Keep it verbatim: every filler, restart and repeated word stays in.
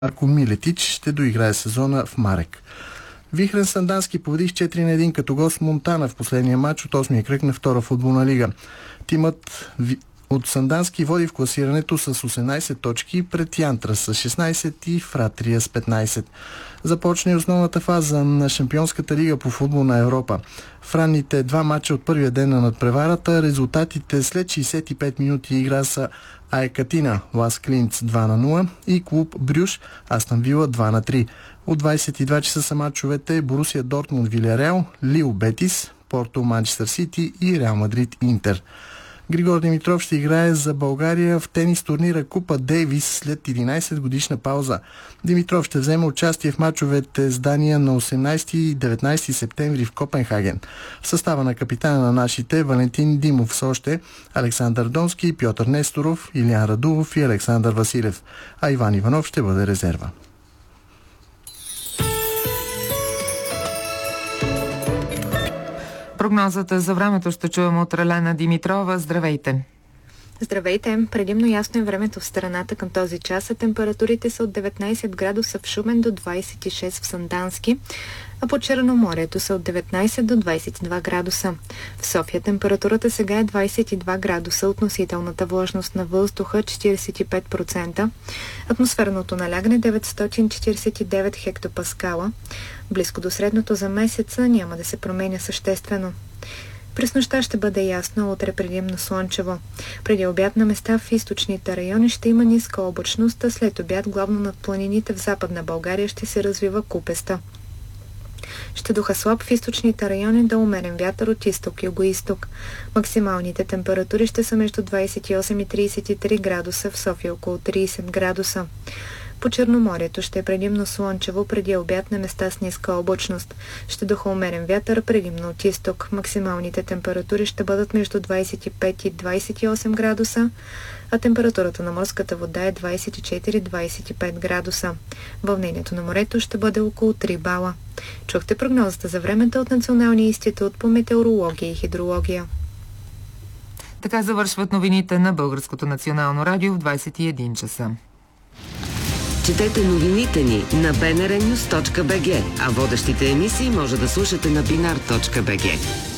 Марко Милетич ще доиграе сезона в Марек. Вихрен Сандански победи с четири на едно като гост Монтана в последния матч от осмия кръг на втора футболна лига. Тимът от Сандански води в класирането с осемнайсет точки пред Янтра с шестнайсет и Фратрия с петнайсет. Започна и основната фаза на Шампионската лига по футбол на Европа. В ранните два мача от първия ден на надпреварата резултатите след шейсет и пет минути игра са АЕК Атина, Лас Клинц два на нула и клуб Брюж, Астън Вила два на три. От двайсет и два часа са мачовете Борусия Дортмунд Вилиареал, Лил Бетис, Порто Манчестър Сити и Реал Мадрид Интер. Григор Димитров ще играе за България в тенис турнира Купа Дейвис след единайсет годишна пауза. Димитров ще вземе участие в мачовете с Дания на осемнайсети и деветнайсети септември в Копенхаген. В състава на капитана на нашите Валентин Димов с още Александър Донски, Пьотър Несторов, Илиян Радулов и Александър Василев, а Иван Иванов ще бъде резерва. Прогнозата за времето ще чуем от Ралена Димитрова. Здравейте! Здравейте! Предимно ясно е времето в страната към този час, а температурите са от деветнайсет градуса в Шумен до двайсет и шест в Сандански, а по Черноморието са от деветнайсет до двайсет и два градуса. В София температурата сега е двайсет и два градуса, относителната влажност на въздуха четирийсет и пет процента, атмосферното налягане деветстотин четирийсет и девет хектопаскала. Близко до средното за месеца няма да се променя съществено. През нощта ще бъде ясно, утре предимно слънчево. Преди обяд на места в източните райони ще има ниска облачност, а след обяд главно над планините в Западна България ще се развива купеста. Ще духа слаб в източните райони до умерен вятър от изток и югоизток. Максималните температури ще са между двайсет и осем и трийсет и три градуса, в София около трийсет градуса. По Черноморието ще е предимно слънчево, преди обяд на места с ниска облачност. Ще духа умерен вятър, предимно от изток. Максималните температури ще бъдат между двайсет и пет и двайсет и осем градуса, а температурата на морската вода е двайсет и четири до двайсет и пет градуса. Вълнението на морето ще бъде около три бала. Чухте прогнозата за времето от Националния институт по метеорология и хидрология. Така завършват новините на Българското национално радио в двайсет и един часа. Четете новините ни на би ен ар нюз точка би джи, а водещите емисии може да слушате на бинар точка би джи.